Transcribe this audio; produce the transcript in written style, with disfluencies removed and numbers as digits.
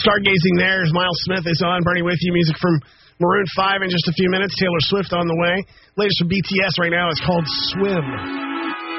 Stargazing there as Miles Smith is on. Bernie with you. Music from Maroon 5 in just a few minutes. Taylor Swift on the way. Latest from BTS right now is called Swim.